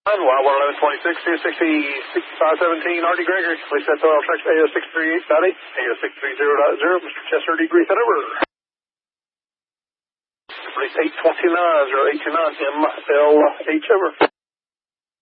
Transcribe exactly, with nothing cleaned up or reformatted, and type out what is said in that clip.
Y one eleven twenty-six, A O sixty, sixty-five seventeen, R D Gregory. Police at oil tracks A O six thirty-eight dot eight, A O six thirty dot zero, Mister Chester D. Grease, over. Police eight twenty-nine, zero eight two nine, M L H, over.